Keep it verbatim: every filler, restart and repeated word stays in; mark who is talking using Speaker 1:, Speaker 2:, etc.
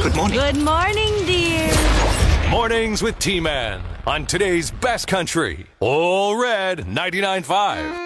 Speaker 1: Good morning.
Speaker 2: Good morning, dear.
Speaker 3: Mornings with T-Man on today's best country. All Red ninety-nine point five.